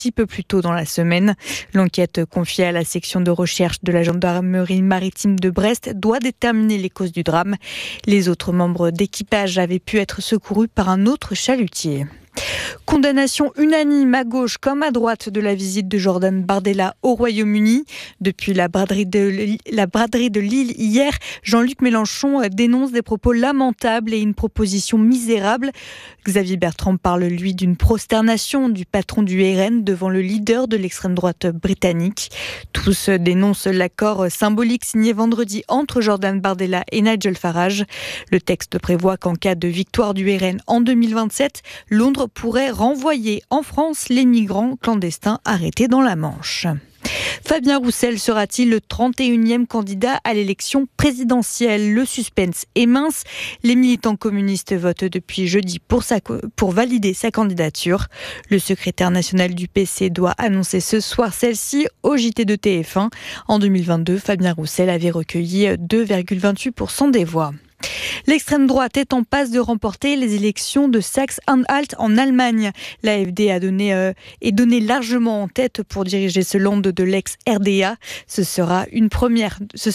petit peu plus tôt dans la semaine. L'enquête confiée à la section de recherche de la gendarmerie maritime de Brest doit déterminer les causes du drame. Les autres membres d'équipage avaient pu être secourus par un autre chalutier. Condamnation unanime à gauche comme à droite de la visite de Jordan Bardella au Royaume-Uni. Depuis la braderie de Lille hier, Jean-Luc Mélenchon dénonce des propos lamentables et une proposition misérable. Xavier Bertrand parle, lui, d'une prosternation du patron du RN devant le leader de l'extrême droite britannique. Tous dénoncent l'accord symbolique signé vendredi entre Jordan Bardella et Nigel Farage. Le texte prévoit qu'en cas de victoire du RN en 2027, Londres pourrait renvoyer en France les migrants clandestins arrêtés dans la Manche. Fabien Roussel sera-t-il le 31e candidat à l'élection présidentielle ? Le suspense est mince. Les militants communistes votent depuis jeudi pour valider sa candidature. Le secrétaire national du PC doit annoncer ce soir celle-ci au JT de TF1. En 2022, Fabien Roussel avait recueilli 2,28% des voix. L'extrême droite est en passe de remporter les élections de Saxe-Anhalt en Allemagne. L'AfD est donnée largement en tête pour diriger ce land de l'ex-RDA. Ce serait une première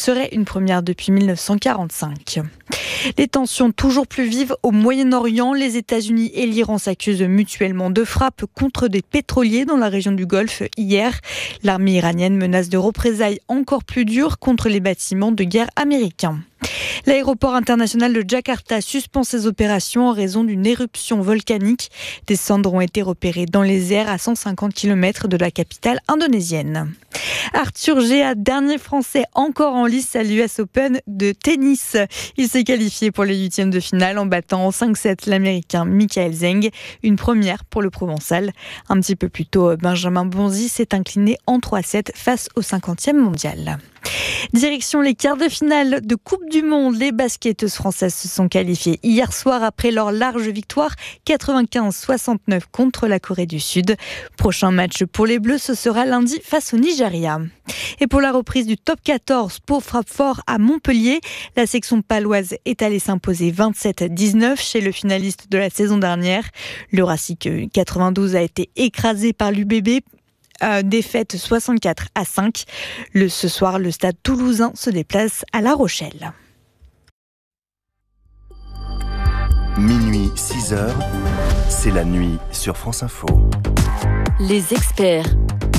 depuis 1945. Les tensions toujours plus vives au Moyen-Orient. Les États-Unis et l'Iran s'accusent mutuellement de frappes contre des pétroliers dans la région du Golfe hier. L'armée iranienne menace de représailles encore plus dures contre les bâtiments de guerre américains. L'aéroport international de Jakarta suspend ses opérations en raison d'une éruption volcanique. Des cendres ont été repérées dans les airs à 150 km de la capitale indonésienne. Arthur Géat, dernier Français encore en lice à l'US Open de tennis. Il s'est qualifié pour les huitièmes de finale en battant en 5-7 l'Américain Michael Zeng. Une première pour le Provençal. Un petit peu plus tôt, Benjamin Bonzi s'est incliné en 3-7 face au 50e mondial. Direction les quarts de finale de Coupe du Monde. Les basketteuses françaises se sont qualifiées hier soir après leur large victoire 95-69 contre la Corée du Sud. Prochain match pour les Bleus, ce sera lundi face au Nigeria. Et pour la reprise du top 14, Pau frappe fort à Montpellier. La section paloise est allée s'imposer 27-19 chez le finaliste de la saison dernière. Le Racing 92 a été écrasé par l'UBB. Défaite 64-5. Ce soir, le stade toulousain se déplace à La Rochelle. Minuit 6h, c'est la nuit sur France Info. Les experts.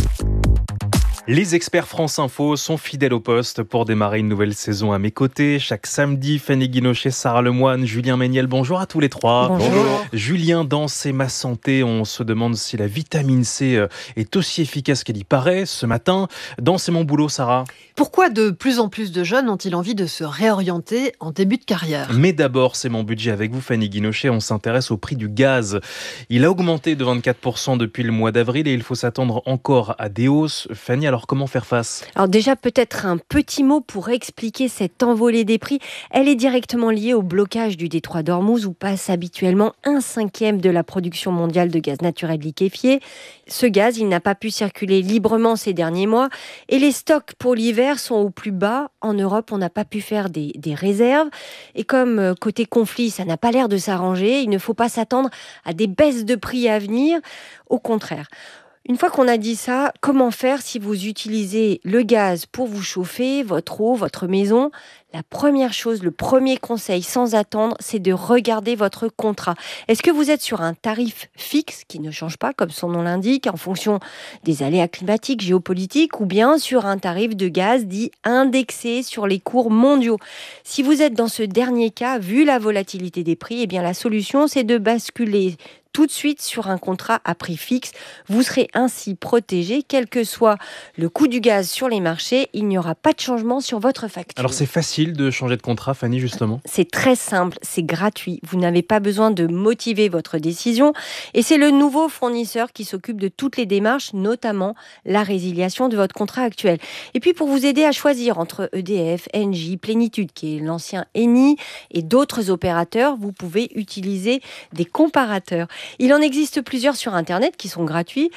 Les experts France Info sont fidèles au poste pour démarrer une nouvelle saison à mes côtés. Chaque samedi, Fanny Guinochet, Sarah Lemoine, Julien Méniel. Bonjour à tous les trois. Bonjour. Julien, dans C'est ma santé, on se demande si la vitamine C est aussi efficace qu'elle y paraît. Ce matin, dans C'est mon boulot, Sarah. Pourquoi de plus en plus de jeunes ont-ils envie de se réorienter en début de carrière ? Mais d'abord, c'est mon budget avec vous, Fanny Guinochet. On s'intéresse au prix du gaz. Il a augmenté de 24% depuis le mois d'avril et il faut s'attendre encore à des hausses. Fanny, alors comment faire face ? Alors déjà, peut-être un petit mot pour expliquer cette envolée des prix. Elle est directement liée au blocage du détroit d'Ormuz où passe habituellement 1/5 de la production mondiale de gaz naturel liquéfié. Ce gaz, il n'a pas pu circuler librement ces derniers mois et les stocks pour l'hiver sont au plus bas. En Europe, on n'a pas pu faire des réserves. Et comme côté conflit, ça n'a pas l'air de s'arranger, il ne faut pas s'attendre à des baisses de prix à venir. Au contraire. Une fois qu'on a dit ça, comment faire si vous utilisez le gaz pour vous chauffer, votre eau, votre maison ? La première chose, le premier conseil sans attendre, c'est de regarder votre contrat. Est-ce que vous êtes sur un tarif fixe qui ne change pas, comme son nom l'indique, en fonction des aléas climatiques, géopolitiques, ou bien sur un tarif de gaz dit indexé sur les cours mondiaux ? Si vous êtes dans ce dernier cas, vu la volatilité des prix, eh bien la solution, c'est de basculer tout de suite sur un contrat à prix fixe. Vous serez ainsi protégé, quel que soit le coût du gaz sur les marchés, il n'y aura pas de changement sur votre facture. Alors c'est facile de changer de contrat, Fanny, justement ? C'est très simple, c'est gratuit. Vous n'avez pas besoin de motiver votre décision. Et c'est le nouveau fournisseur qui s'occupe de toutes les démarches, notamment la résiliation de votre contrat actuel. Et puis pour vous aider à choisir entre EDF, Engie, Plénitude, qui est l'ancien Eni, et d'autres opérateurs, vous pouvez utiliser des comparateurs. Il en existe plusieurs sur Internet qui sont gratuits.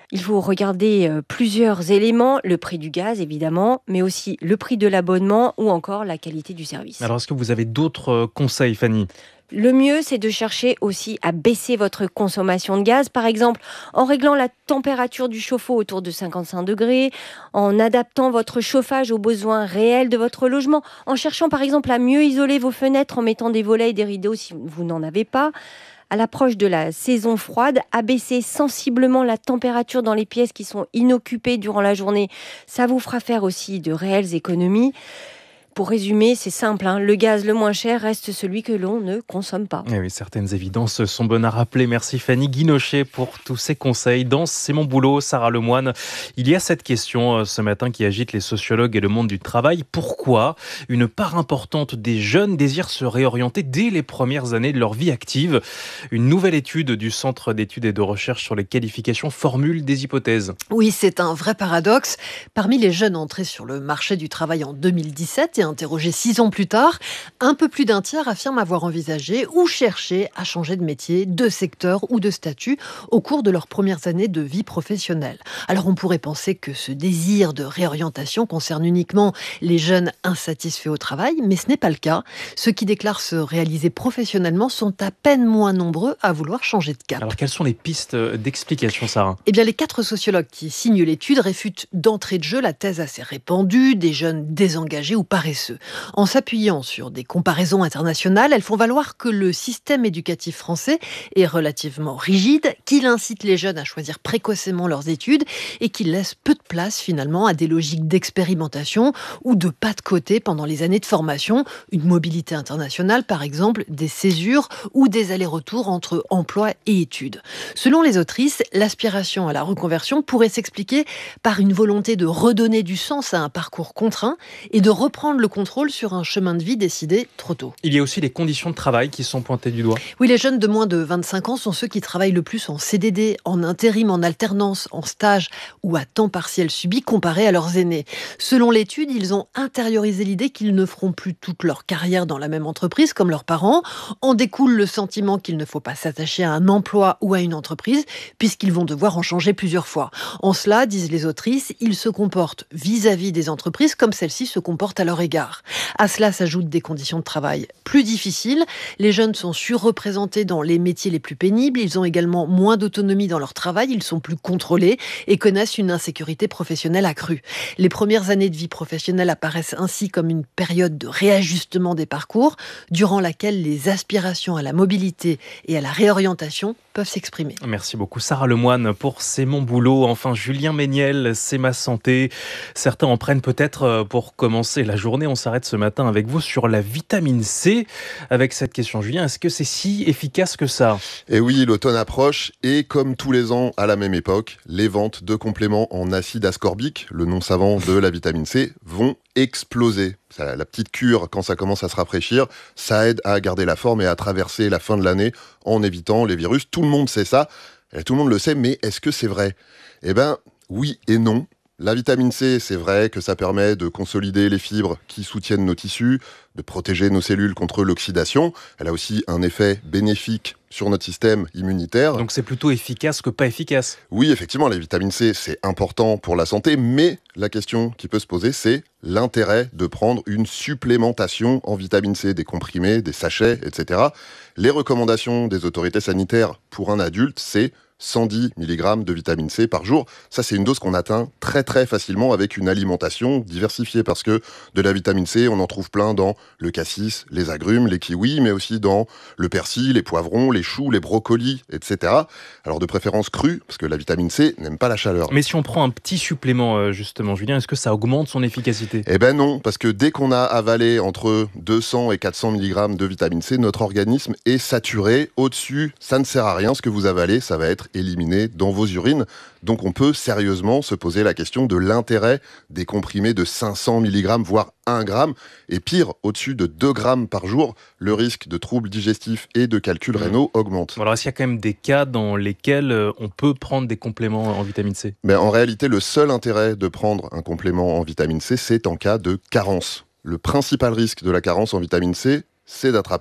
Il faut regarder plusieurs éléments, le prix du gaz évidemment, mais aussi le prix de l'abonnement ou encore la qualité du service. Alors, est-ce que vous avez d'autres conseils, Fanny ? Le mieux, c'est de chercher aussi à baisser votre consommation de gaz, par exemple en réglant la température du chauffe-eau autour de 55 degrés, en adaptant votre chauffage aux besoins réels de votre logement, en cherchant par exemple à mieux isoler vos fenêtres en mettant des volets et des rideaux si vous n'en avez pas. À l'approche de la saison froide, abaisser sensiblement la température dans les pièces qui sont inoccupées durant la journée, ça vous fera faire aussi de réelles économies. Pour résumer, c'est simple, le gaz le moins cher reste celui que l'on ne consomme pas. Eh oui, certaines évidences sont bonnes à rappeler. Merci Fanny Guinochet pour tous ces conseils. Dans C'est mon boulot, Sarah Lemoine, il y a cette question ce matin qui agite les sociologues et le monde du travail. Pourquoi une part importante des jeunes désire se réorienter dès les premières années de leur vie active ? Une nouvelle étude du Centre d'études et de recherche sur les qualifications formule des hypothèses. Oui, c'est un vrai paradoxe. Parmi les jeunes entrés sur le marché du travail en 2017 et interrogés 6 ans plus tard, un peu plus d'un tiers affirment avoir envisagé ou cherché à changer de métier, de secteur ou de statut au cours de leurs premières années de vie professionnelle. Alors on pourrait penser que ce désir de réorientation concerne uniquement les jeunes insatisfaits au travail, mais ce n'est pas le cas. Ceux qui déclarent se réaliser professionnellement sont à peine moins nombreux à vouloir changer de cap. Alors quelles sont les pistes d'explication, Sarah ? Eh bien, les 4 sociologues qui signent l'étude réfutent d'entrée de jeu la thèse assez répandue des jeunes désengagés ou paresseux. En s'appuyant sur des comparaisons internationales, elles font valoir que le système éducatif français est relativement rigide, qu'il incite les jeunes à choisir précocement leurs études et qu'il laisse peu de place finalement à des logiques d'expérimentation ou de pas de côté pendant les années de formation, une mobilité internationale par exemple, des césures ou des allers-retours entre emploi et études. Selon les autrices, l'aspiration à la reconversion pourrait s'expliquer par une volonté de redonner du sens à un parcours contraint et de reprendre le contrôle sur un chemin de vie décidé trop tôt. Il y a aussi les conditions de travail qui sont pointées du doigt. Oui, les jeunes de moins de 25 ans sont ceux qui travaillent le plus en CDD, en intérim, en alternance, en stage ou à temps partiel subi comparé à leurs aînés. Selon l'étude, ils ont intériorisé l'idée qu'ils ne feront plus toute leur carrière dans la même entreprise comme leurs parents. En découle le sentiment qu'il ne faut pas s'attacher à un emploi ou à une entreprise puisqu'ils vont devoir en changer plusieurs fois. En cela, disent les autrices, ils se comportent vis-à-vis des entreprises comme celles-ci se comportent à leur égard. À cela s'ajoutent des conditions de travail plus difficiles. Les jeunes sont surreprésentés dans les métiers les plus pénibles. Ils ont également moins d'autonomie dans leur travail. Ils sont plus contrôlés et connaissent une insécurité professionnelle accrue. Les premières années de vie professionnelle apparaissent ainsi comme une période de réajustement des parcours, durant laquelle les aspirations à la mobilité et à la réorientation peuvent s'exprimer. Merci beaucoup Sarah Lemoine pour C'est mon boulot. Enfin Julien Méniel, C'est ma santé. Certains en prennent peut-être pour commencer la journée. On s'arrête ce matin avec vous sur la vitamine C. Avec cette question, Julien, est-ce que c'est si efficace que ça ? Et oui, l'automne approche et comme tous les ans à la même époque, les ventes de compléments en acide ascorbique, le nom savant de la vitamine C, vont exploser. La petite cure, quand ça commence à se rafraîchir, ça aide à garder la forme et à traverser la fin de l'année en évitant les virus. Tout le monde sait ça, tout le monde le sait, mais est-ce que c'est vrai ? Eh bien, oui et non. La vitamine C, c'est vrai que ça permet de consolider les fibres qui soutiennent nos tissus, de protéger nos cellules contre l'oxydation. Elle a aussi un effet bénéfique sur notre système immunitaire. Donc c'est plutôt efficace que pas efficace. Oui, effectivement, la vitamine C, c'est important pour la santé, mais la question qui peut se poser, c'est l'intérêt de prendre une supplémentation en vitamine C, des comprimés, des sachets, etc. Les recommandations des autorités sanitaires pour un adulte, c'est 110 mg de vitamine C par jour. Ça, c'est une dose qu'on atteint très très facilement avec une alimentation diversifiée parce que de la vitamine C, on en trouve plein dans le cassis, les agrumes, les kiwis, mais aussi dans le persil, les poivrons, les choux, les brocolis, etc. Alors de préférence crue, parce que la vitamine C n'aime pas la chaleur. Mais si on prend un petit supplément, justement, Julien, est-ce que ça augmente son efficacité ? Eh ben non, parce que dès qu'on a avalé entre 200 et 400 mg de vitamine C, notre organisme est saturé. Au-dessus, ça ne sert à rien. Ce que vous avalez, ça va être éliminé dans vos urines. Donc on peut sérieusement se poser la question de l'intérêt des comprimés de 500 mg, voire 1 g. Et pire, au-dessus de 2 g par jour, le risque de troubles digestifs et de calculs rénaux augmente. Alors est-ce qu'il y a quand même des cas dans lesquels on peut prendre des compléments en vitamine C ? Mais en réalité, le seul intérêt de prendre un complément en vitamine C, c'est en cas de carence. Le principal risque de la carence en vitamine C, c'est d'attraper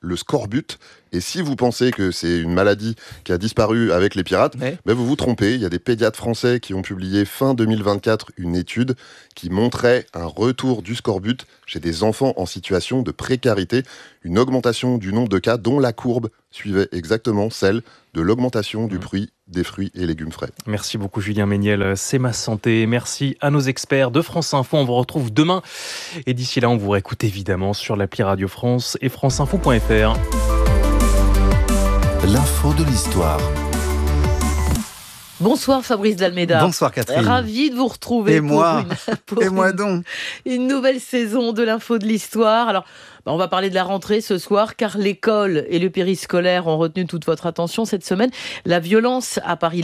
le scorbut. Et si vous pensez que c'est une maladie qui a disparu avec les pirates, vous vous trompez. Il y a des pédiatres français qui ont publié fin 2024 une étude qui montrait un retour du scorbut chez des enfants en situation de précarité, une augmentation du nombre de cas dont la courbe suivait exactement celle de l'augmentation du prix des fruits et légumes frais. Merci beaucoup Julien Méniel, c'est ma santé. Merci à nos experts de France Info, on vous retrouve demain. Et d'ici là, on vous réécoute évidemment sur l'appli Radio France et franceinfo.fr. L'info de l'histoire. Bonsoir Fabrice Dalméda. Bonsoir Catherine. Ravi de vous retrouver. Et moi donc. Une nouvelle saison de l'info de l'histoire. Alors, on va parler de la rentrée ce soir, car l'école et le périscolaire ont retenu toute votre attention cette semaine. Les violences à Paris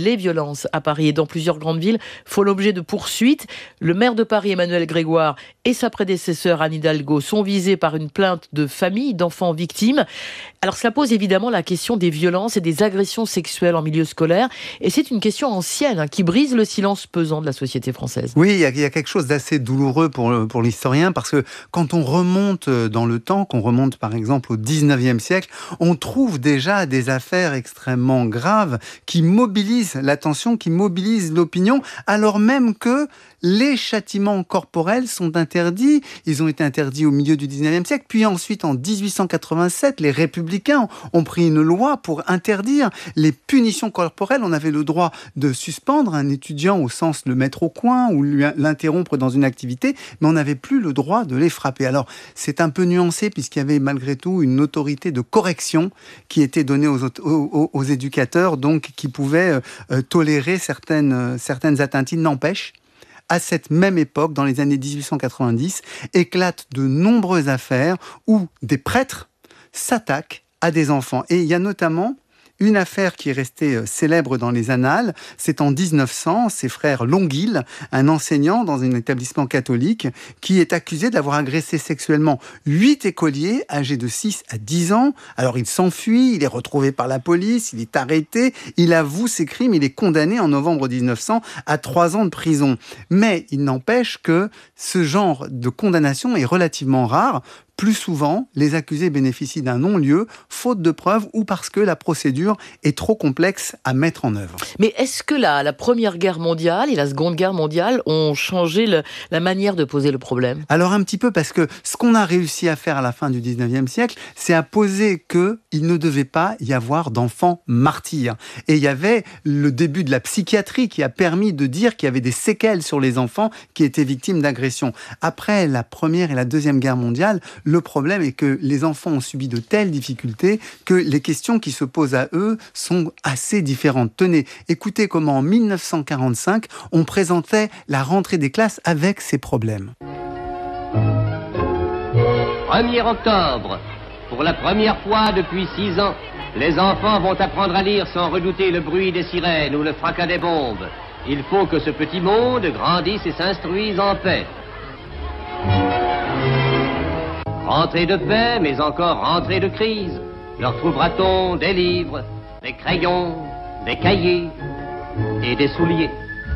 et dans plusieurs grandes villes font l'objet de poursuites. Le maire de Paris, Emmanuel Grégoire, et sa prédécesseur, Anne Hidalgo, sont visés par une plainte de famille d'enfants victimes. Alors, cela pose évidemment la question des violences et des agressions sexuelles en milieu scolaire. Et c'est une question ancienne qui brise le silence pesant de la société française. Oui, il y a quelque chose d'assez douloureux pour l'historien, parce que quand on remonte dans le temps, qu'on remonte par exemple au 19e siècle, on trouve déjà des affaires extrêmement graves qui mobilisent l'attention, qui mobilisent l'opinion, alors même que les châtiments corporels sont interdits. Ils ont été interdits au milieu du 19e siècle. Puis ensuite, en 1887, les républicains ont pris une loi pour interdire les punitions corporelles. On avait le droit de suspendre un étudiant au sens le mettre au coin ou l'interrompre dans une activité, mais on n'avait plus le droit de les frapper. Alors, c'est un peu nuancé puisqu'il y avait malgré tout une autorité de correction qui était donnée aux éducateurs, donc qui pouvaient tolérer certaines atteintes. Il n'empêche, à cette même époque, dans les années 1890, éclatent de nombreuses affaires où des prêtres s'attaquent à des enfants. Et il y a notamment une affaire qui est restée célèbre dans les annales. C'est en 1900, ses frères Longuil, un enseignant dans un établissement catholique, qui est accusé d'avoir agressé sexuellement 8 écoliers âgés de 6 à 10 ans. Alors il s'enfuit, il est retrouvé par la police, il est arrêté, il avoue ses crimes, il est condamné en novembre 1900 à 3 ans de prison. Mais il n'empêche que ce genre de condamnation est relativement rare. Plus souvent, les accusés bénéficient d'un non-lieu, faute de preuves ou parce que la procédure est trop complexe à mettre en œuvre. Mais est-ce que la Première Guerre mondiale et la Seconde Guerre mondiale ont changé la manière de poser le problème ? Alors un petit peu, parce que ce qu'on a réussi à faire à la fin du 19e siècle, c'est à poser qu'il ne devait pas y avoir d'enfants martyrs. Et il y avait le début de la psychiatrie qui a permis de dire qu'il y avait des séquelles sur les enfants qui étaient victimes d'agressions. Après la Première et la Deuxième Guerre mondiale, le problème est que les enfants ont subi de telles difficultés que les questions qui se posent à eux sont assez différentes. Tenez, écoutez comment en 1945, on présentait la rentrée des classes avec ces problèmes. 1er octobre, pour la première fois depuis 6 ans, les enfants vont apprendre à lire sans redouter le bruit des sirènes ou le fracas des bombes. Il faut que ce petit monde grandisse et s'instruise en paix. Rentrée de paix, mais encore rentrée de crise. Leur trouvera-t-on des livres, des crayons, des cahiers et des souliers?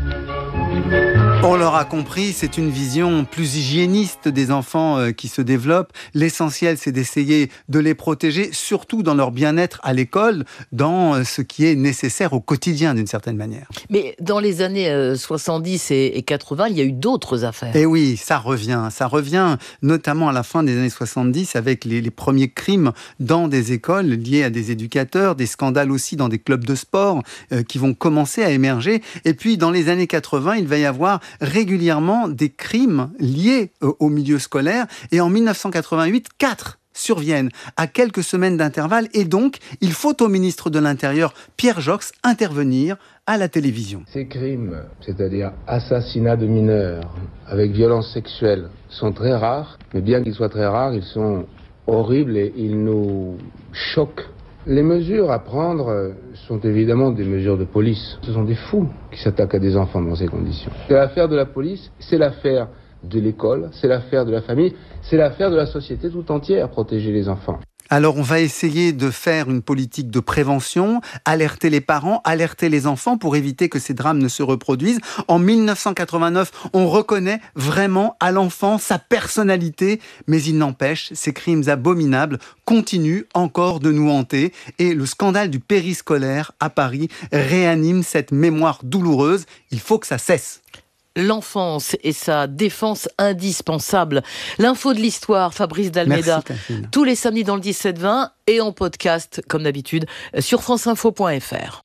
On l'aura compris, c'est une vision plus hygiéniste des enfants qui se développe. L'essentiel, c'est d'essayer de les protéger, surtout dans leur bien-être à l'école, dans ce qui est nécessaire au quotidien d'une certaine manière. Mais dans les années 70 et 80, il y a eu d'autres affaires. Et oui, ça revient notamment à la fin des années 70 avec les premiers crimes dans des écoles liés à des éducateurs, des scandales aussi dans des clubs de sport qui vont commencer à émerger. Et puis dans les années 80, il va y avoir régulièrement des crimes liés au milieu scolaire. Et en 1988, 4 surviennent à quelques semaines d'intervalle. Et donc, il faut au ministre de l'Intérieur, Pierre Joxe, intervenir à la télévision. Ces crimes, c'est-à-dire assassinats de mineurs avec violence sexuelle, sont très rares. Mais bien qu'ils soient très rares, ils sont horribles et ils nous choquent. Les mesures à prendre sont évidemment des mesures de police. Ce sont des fous qui s'attaquent à des enfants dans ces conditions. C'est l'affaire de la police, c'est l'affaire de l'école, c'est l'affaire de la famille, c'est l'affaire de la société tout entière, protéger les enfants. Alors, on va essayer de faire une politique de prévention, alerter les parents, alerter les enfants pour éviter que ces drames ne se reproduisent. En 1989, on reconnaît vraiment à l'enfant sa personnalité, mais il n'empêche, ces crimes abominables continuent encore de nous hanter et le scandale du périscolaire à Paris réanime cette mémoire douloureuse. Il faut que ça cesse. L'enfance et sa défense indispensable. L'info de l'histoire, Fabrice d'Almeida. Merci, tous les samedis dans le 17-20 et en podcast, comme d'habitude, sur franceinfo.fr.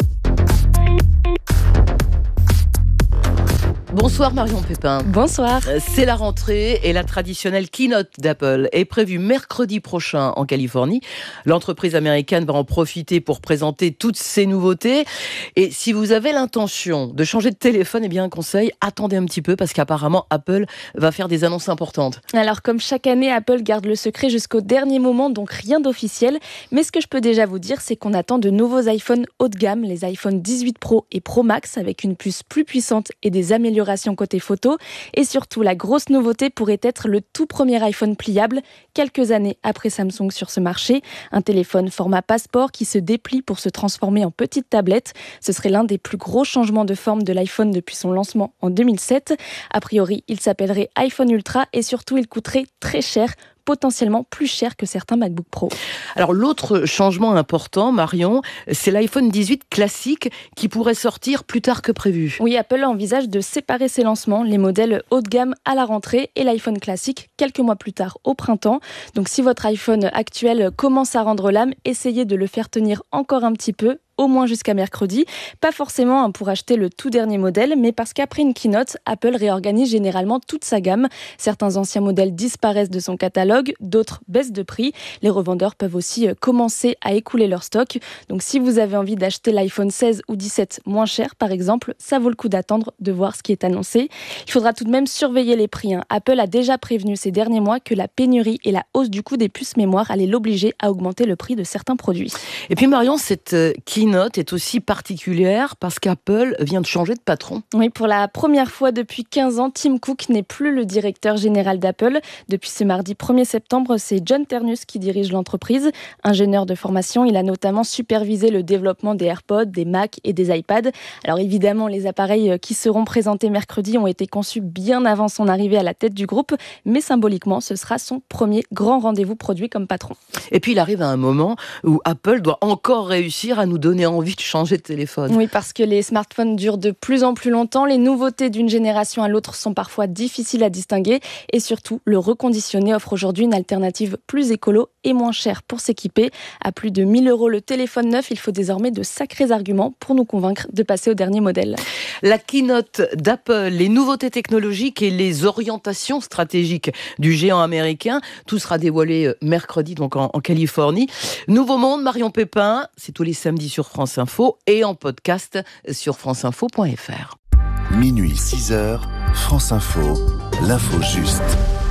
Bonsoir Marion Pépin. Bonsoir. C'est la rentrée et la traditionnelle keynote d'Apple est prévue mercredi prochain en Californie. L'entreprise américaine va en profiter pour présenter toutes ses nouveautés. Et si vous avez l'intention de changer de téléphone, eh bien un conseil, attendez un petit peu parce qu'apparemment Apple va faire des annonces importantes. Alors comme chaque année, Apple garde le secret jusqu'au dernier moment, donc rien d'officiel. Mais ce que je peux déjà vous dire, c'est qu'on attend de nouveaux iPhones haut de gamme, les iPhone 18 Pro et Pro Max avec une puce plus puissante et des améliorations côté photo. Et surtout, la grosse nouveauté pourrait être le tout premier iPhone pliable, quelques années après Samsung sur ce marché. Un téléphone format passeport qui se déplie pour se transformer en petite tablette. Ce serait l'un des plus gros changements de forme de l'iPhone depuis son lancement en 2007. A priori, il s'appellerait iPhone Ultra et surtout, il coûterait très cher, potentiellement plus cher que certains MacBook Pro. Alors l'autre changement important, Marion, c'est l'iPhone 18 classique qui pourrait sortir plus tard que prévu. Oui, Apple envisage de séparer ses lancements, les modèles haut de gamme à la rentrée et l'iPhone classique quelques mois plus tard au printemps. Donc si votre iPhone actuel commence à rendre l'âme, essayez de le faire tenir encore un petit peu, au moins jusqu'à mercredi. Pas forcément pour acheter le tout dernier modèle, mais parce qu'après une keynote, Apple réorganise généralement toute sa gamme. Certains anciens modèles disparaissent de son catalogue, d'autres baissent de prix. Les revendeurs peuvent aussi commencer à écouler leur stock. Donc si vous avez envie d'acheter l'iPhone 16 ou 17 moins cher, par exemple, ça vaut le coup d'attendre de voir ce qui est annoncé. Il faudra tout de même surveiller les prix. Apple a déjà prévenu ces derniers mois que la pénurie et la hausse du coût des puces mémoire allaient l'obliger à augmenter le prix de certains produits. Et puis Marion, cette keynote est aussi particulière parce qu'Apple vient de changer de patron. Oui, pour la première fois depuis 15 ans, Tim Cook n'est plus le directeur général d'Apple. Depuis ce mardi 1er septembre, c'est John Ternus qui dirige l'entreprise. Ingénieur de formation, il a notamment supervisé le développement des AirPods, des Mac et des iPads. Alors évidemment, les appareils qui seront présentés mercredi ont été conçus bien avant son arrivée à la tête du groupe, mais symboliquement, ce sera son premier grand rendez-vous produit comme patron. Et puis il arrive à un moment où Apple doit encore réussir à nous donner envie de changer de téléphone. Oui, parce que les smartphones durent de plus en plus longtemps, les nouveautés d'une génération à l'autre sont parfois difficiles à distinguer et surtout, le reconditionné offre aujourd'hui une alternative plus écolo et moins chère pour s'équiper. À plus de 1 000 € le téléphone neuf, il faut désormais de sacrés arguments pour nous convaincre de passer au dernier modèle. La keynote d'Apple, les nouveautés technologiques et les orientations stratégiques du géant américain, tout sera dévoilé mercredi donc en Californie. Nouveau Monde, Marion Pépin, c'est tous les samedis sur France Info et en podcast sur franceinfo.fr. Minuit 6h, France Info, l'info juste.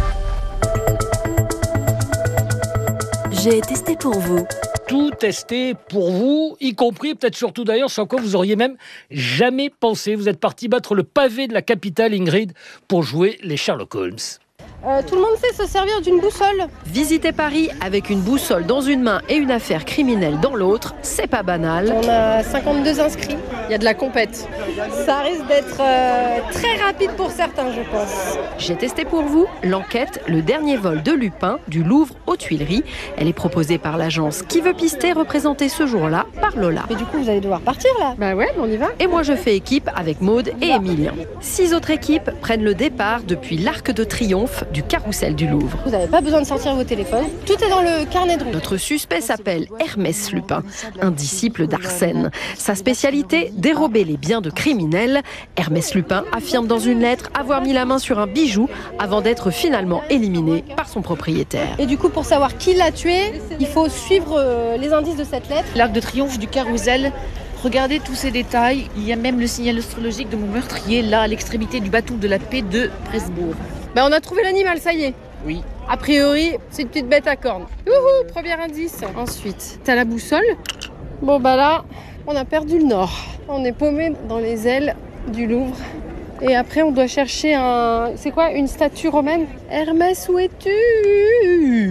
J'ai testé pour vous. Tout testé pour vous, y compris, peut-être surtout d'ailleurs, sans quoi vous auriez même jamais pensé. Vous êtes parti battre le pavé de la capitale, Ingrid, pour jouer les Sherlock Holmes. Tout le monde sait se servir d'une boussole. Visiter Paris avec une boussole dans une main et une affaire criminelle dans l'autre, c'est pas banal. On a 52 inscrits, il y a de la compète. Ça risque d'être très rapide pour certains, je pense. J'ai testé pour vous l'enquête Le dernier vol de Lupin du Louvre aux Tuileries. Elle est proposée par l'agence Qui veut pister, représentée ce jour-là par Lola. Mais du coup, vous allez devoir partir là. Bah ouais, on y va. Et moi, je fais équipe avec Maude et Émilien. 6 autres équipes prennent le départ depuis l'Arc de Triomphe du Carrousel du Louvre. Vous n'avez pas besoin de sortir vos téléphones. Tout est dans le carnet de route. Notre suspect s'appelle Hermès Lupin, un disciple d'Arsène. Sa spécialité, dérober les biens de criminels. Hermès Lupin affirme dans une lettre avoir mis la main sur un bijou avant d'être finalement éliminé par son propriétaire. Et du coup, pour savoir qui l'a tué, il faut suivre les indices de cette lettre. L'Arc de Triomphe du Carrousel. Regardez tous ces détails. Il y a même le signal astrologique de mon meurtrier, là, à l'extrémité du bâton de la paix de Presbourg. Ben, on a trouvé l'animal, ça y est. Oui. A priori, c'est une petite bête à cornes. Youhou, premier indice. Ensuite, t'as la boussole. Bon, bah là, on a perdu le nord. On est paumé dans les ailes du Louvre. Et après, on doit chercher c'est quoi, une statue romaine? Hermès, où es-tu?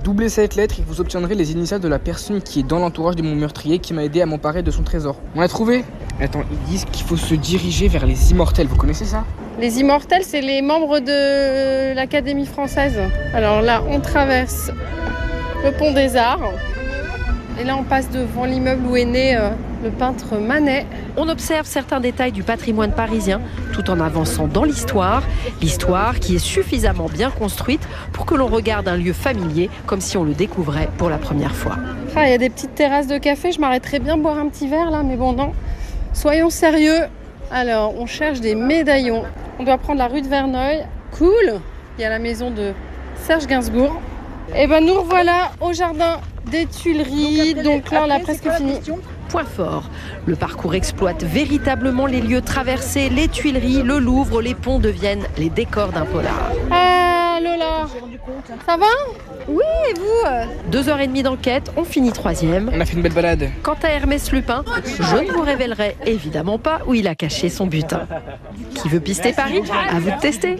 doublez cette lettre et vous obtiendrez les initiales de la personne qui est dans l'entourage de mon meurtrier qui m'a aidé à m'emparer de son trésor. On l'a trouvé ? Attends, ils disent qu'il faut se diriger vers les immortels. Vous connaissez ça ? Les immortels, c'est les membres de l'Académie française. Alors là, on traverse le pont des Arts. Et là, on passe devant l'immeuble où est né le peintre Manet. On observe certains détails du patrimoine parisien tout en avançant dans l'histoire. L'histoire qui est suffisamment bien construite pour que l'on regarde un lieu familier comme si on le découvrait pour la première fois. Ah, il y a des petites terrasses de café. Je m'arrêterais bien boire un petit verre là, mais bon, non. Soyons sérieux. Alors, on cherche des médaillons. On doit prendre la rue de Verneuil. Cool. Il y a la maison de Serge Gainsbourg. Et ben nous revoilà au jardin des Tuileries. Donc là, on a presque fini. Point fort. Le parcours exploite véritablement les lieux traversés, les Tuileries, le Louvre, les ponts deviennent les décors d'un polar. Ah Lola, ça va ? Oui, et vous ? 2h30 d'enquête, on finit 3e. On a fait une belle balade. Quant à Hermès Lupin, je ne vous révélerai évidemment pas où il a caché son butin. Qui veut pister Paris ? À vous de tester.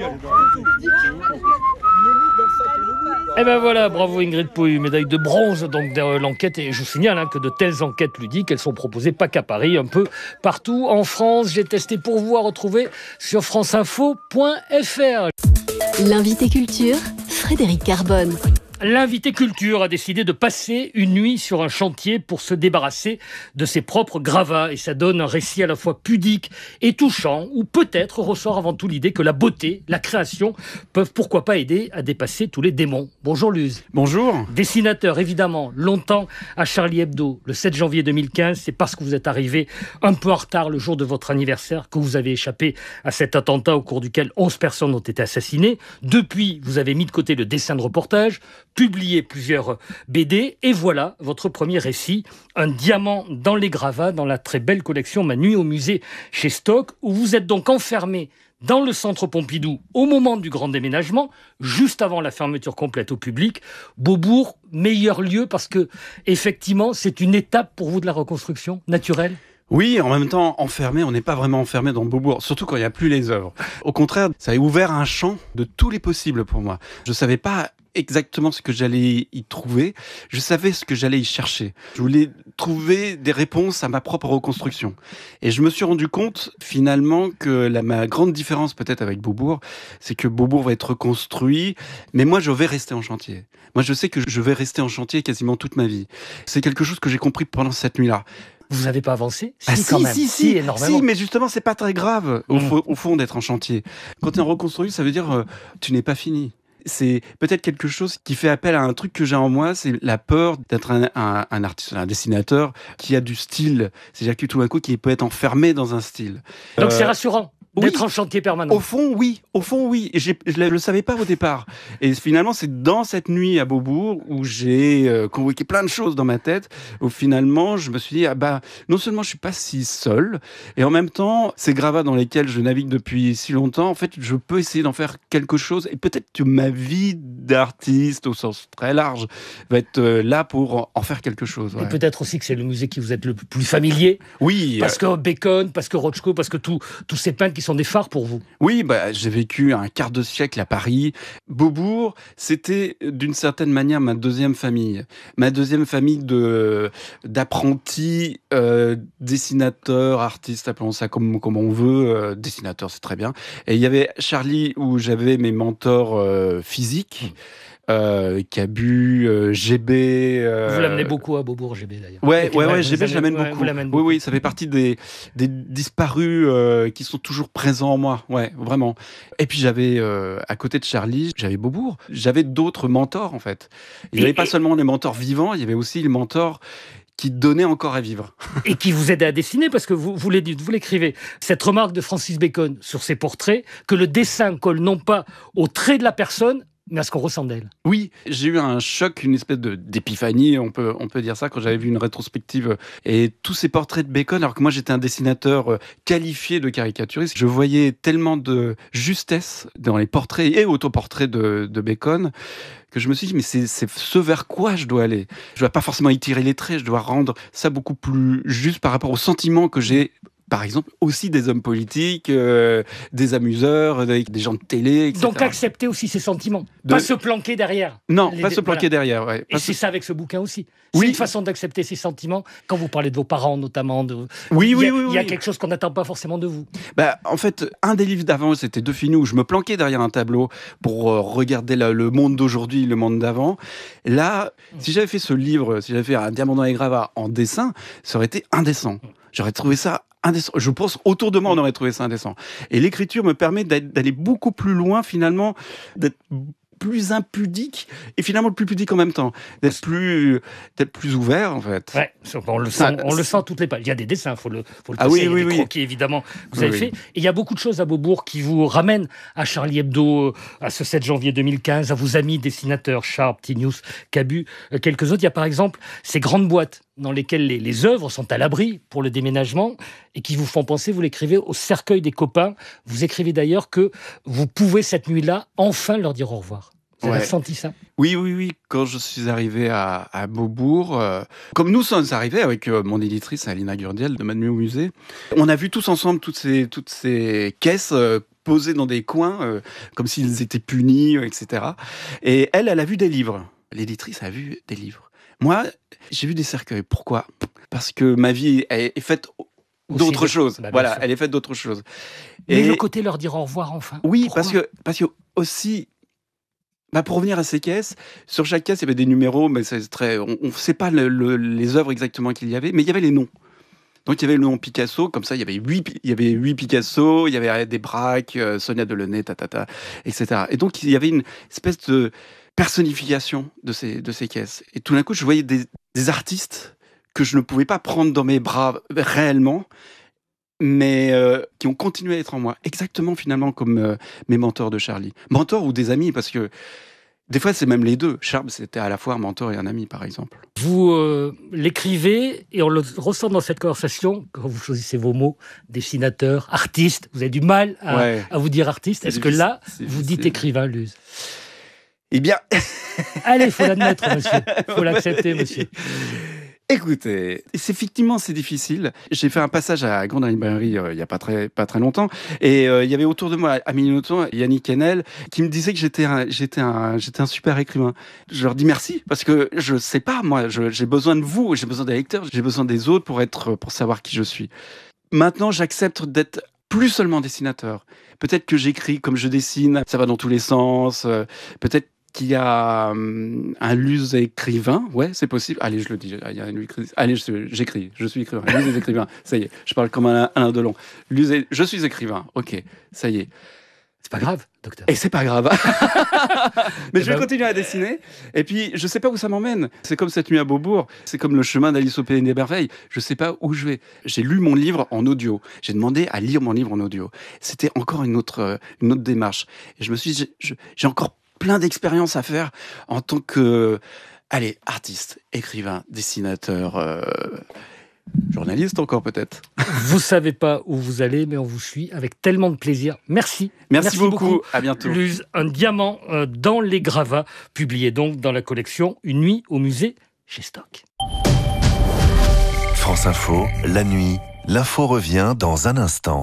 Et ben voilà, bravo Ingrid Pouy, médaille de bronze donc de l'enquête. Et je vous signale que de telles enquêtes ludiques, elles sont proposées pas qu'à Paris, un peu partout en France. J'ai testé pour vous à retrouver sur franceinfo.fr. L'invité culture, Frédéric Carbone. L'invité culture a décidé de passer une nuit sur un chantier pour se débarrasser de ses propres gravats. Et ça donne un récit à la fois pudique et touchant, où peut-être ressort avant tout l'idée que la beauté, la création peuvent pourquoi pas aider à dépasser tous les démons. Bonjour Luz. Bonjour. Dessinateur évidemment, longtemps à Charlie Hebdo. Le 7 janvier 2015, c'est parce que vous êtes arrivé un peu en retard le jour de votre anniversaire que vous avez échappé à cet attentat au cours duquel 11 personnes ont été assassinées. Depuis, vous avez mis de côté le dessin de reportage, publié plusieurs BD, et voilà votre premier récit, un diamant dans les gravats, dans la très belle collection Ma nuit au musée chez Stock, où vous êtes donc enfermé dans le centre Pompidou au moment du grand déménagement, juste avant la fermeture complète au public. Beaubourg, meilleur lieu parce que, effectivement, c'est une étape pour vous de la reconstruction naturelle. Oui, en même temps, enfermé, on n'est pas vraiment enfermé dans Beaubourg, surtout quand il n'y a plus les œuvres. Au contraire, ça a ouvert un champ de tous les possibles pour moi. Je ne savais pas exactement ce que j'allais y trouver, je savais ce que j'allais y chercher. Je voulais trouver des réponses à ma propre reconstruction. Et je me suis rendu compte, finalement, que ma grande différence peut-être avec Beaubourg, c'est que Beaubourg va être reconstruit, mais moi je vais rester en chantier. Moi je sais que je vais rester en chantier quasiment toute ma vie. C'est quelque chose que j'ai compris pendant cette nuit-là. Vous n'avez pas avancé ? Si, énormément. Si, mais justement, c'est pas très grave, au fond, d'être en chantier. Quand tu es en reconstruit, ça veut dire tu n'es pas fini. C'est peut-être quelque chose qui fait appel à un truc que j'ai en moi, c'est la peur d'être un artiste, un dessinateur qui a du style. C'est-à-dire que tout d'un coup, qui peut être enfermé dans un style. Donc c'est rassurant d'être en chantier permanent. Au fond, oui. Et je ne le savais pas au départ. Et finalement, c'est dans cette nuit à Beaubourg où j'ai convoqué plein de choses dans ma tête, où finalement, je me suis dit, non seulement je suis pas si seul, et en même temps, ces gravats dans lesquels je navigue depuis si longtemps, en fait, je peux essayer d'en faire quelque chose. Et peut-être que ma vie d'artiste, au sens très large, va être là pour en faire quelque chose. Ouais. Et peut-être aussi que c'est le musée qui vous êtes le plus familier. Oui. Parce que Bacon, parce que Rothko, parce que tous ces peintres qui sont des phares pour vous. Oui, j'ai vécu un quart de siècle à Paris. Beaubourg, c'était d'une certaine manière ma deuxième famille. Ma deuxième famille d'apprentis, dessinateurs, artistes, appelons ça comme on veut. Dessinateurs, c'est très bien. Et il y avait Charlie, où j'avais mes mentors physiques. Cabu, GB. Vous l'amenez beaucoup à Beaubourg, GB d'ailleurs. Ouais, GB, je l'amène beaucoup. Oui, ça fait partie des disparus qui sont toujours présents en moi. Ouais, vraiment. Et puis j'avais, à côté de Charlie, j'avais Beaubourg. J'avais d'autres mentors, en fait. Il n'y avait pas seulement les mentors vivants, il y avait aussi les mentors qui donnaient encore à vivre. Et qui vous aidaient à dessiner, parce que vous l'écrivez. Cette remarque de Francis Bacon sur ses portraits, que le dessin colle non pas au trait de la personne, mais à ce qu'on ressent d'elle. Oui, j'ai eu un choc, une espèce d'épiphanie, on peut dire ça, quand j'avais vu une rétrospective et tous ces portraits de Bacon, alors que moi j'étais un dessinateur qualifié de caricaturiste. Je voyais tellement de justesse dans les portraits et autoportraits de Bacon que je me suis dit, mais c'est ce vers quoi je dois aller. Je ne dois pas forcément étirer les traits, je dois rendre ça beaucoup plus juste par rapport au sentiment que j'ai par exemple, aussi des hommes politiques, des amuseurs, des gens de télé, etc. Donc accepter aussi ses sentiments, pas se planquer derrière. Non, pas se planquer derrière. Ouais. Et c'est ça avec ce bouquin aussi. C'est une façon d'accepter ses sentiments quand vous parlez de vos parents notamment. Il y a quelque chose qu'on n'attend pas forcément de vous. En fait, un des livres d'avant, c'était De Fini, où je me planquais derrière un tableau pour regarder le monde d'aujourd'hui, le monde d'avant. Là, si j'avais fait ce livre, si j'avais fait Un diamant dans les gravats en dessin, ça aurait été indécent. J'aurais trouvé ça indécent. Je pense autour de moi, on aurait trouvé ça indécent. Et l'écriture me permet d'aller beaucoup plus loin, finalement, d'être plus impudique et finalement plus pudique en même temps, d'être plus ouvert en fait. Ouais, on le sent toutes les pages. Il y a des dessins, faut le passer, il y a des croquis évidemment vous avez fait. Et il y a beaucoup de choses à Beaubourg qui vous ramènent à Charlie Hebdo, à ce 7 janvier 2015, à vos amis dessinateurs Sharp, Tinius, Cabu, quelques autres. Il y a par exemple ces grandes boîtes dans lesquelles les œuvres sont à l'abri pour le déménagement et qui vous font penser, vous l'écrivez, au cercueil des copains. Vous écrivez d'ailleurs que vous pouvez cette nuit-là enfin leur dire au revoir. Vous avez senti ça ? Oui. Quand je suis arrivé à Beaubourg, comme nous sommes arrivés avec mon éditrice Alina Gurdiel de Ma Nuit au musée, on a vu tous ensemble toutes ces caisses posées dans des coins, comme s'ils étaient punis, etc. Et elle a vu des livres. L'éditrice a vu des livres. Moi, j'ai vu des cercueils. Pourquoi ? Parce que ma vie est faite d'autres choses. Voilà, elle est faite d'autres choses. Mais le côté leur dire au revoir enfin. Oui, parce que aussi, pour revenir à ces caisses, sur chaque caisse, il y avait des numéros, mais on ne sait pas les œuvres exactement qu'il y avait, mais il y avait les noms. Donc il y avait le nom Picasso, comme ça il y avait 8 Picasso, il y avait des Braque, Sonia Delaunay, etc. Et donc il y avait une espèce de personnification de ces caisses. Et tout d'un coup, je voyais des artistes que je ne pouvais pas prendre dans mes bras réellement, mais qui ont continué à être en moi. Exactement, finalement, comme mes mentors de Charlie. Mentors ou des amis, parce que des fois, c'est même les deux. Sharp, c'était à la fois un mentor et un ami, par exemple. Vous l'écrivez, et on le ressent dans cette conversation, quand vous choisissez vos mots, dessinateur, artiste. Vous avez du mal à vous dire artiste. Est-ce que là, vous dites écrivain, Luz ? Eh bien... Allez, il faut l'admettre, monsieur. Il faut l'accepter, monsieur. Écoutez, effectivement, c'est difficile. J'ai fait un passage à Grande Librairie il n'y a pas très longtemps, et il y avait autour de moi Amélie Nothomb et Yannick Henel qui me disaient que j'étais un super écrivain. Je leur dis merci, parce que je sais pas, moi, j'ai besoin de vous, j'ai besoin des lecteurs, j'ai besoin des autres pour savoir qui je suis. Maintenant, j'accepte d'être plus seulement dessinateur. Peut-être que j'écris comme je dessine, ça va dans tous les sens, peut-être qu'il y a un Luz écrivain, c'est possible. Allez, je le dis. Allez, j'écris. Je suis écrivain. Luz est écrivain. Ça y est, je parle comme Alain Delon. Je suis écrivain. Ok, ça y est. C'est pas grave, docteur. Et c'est pas grave. Mais je vais continuer à dessiner. Et puis, je sais pas où ça m'emmène. C'est comme cette nuit à Beaubourg. C'est comme le chemin d'Alice au Pays des Merveilles. Je sais pas où je vais. J'ai lu mon livre en audio. J'ai demandé à lire mon livre en audio. C'était encore une autre démarche. Et je me suis dit, j'ai encore plein d'expériences à faire en tant que, artiste, écrivain, dessinateur, journaliste encore peut-être. Vous savez pas où vous allez, mais on vous suit avec tellement de plaisir. Merci. Merci beaucoup. À bientôt. Luz, Un diamant dans les gravats, publié donc dans la collection Une nuit au musée chez Stock. France Info, la nuit. L'info revient dans un instant.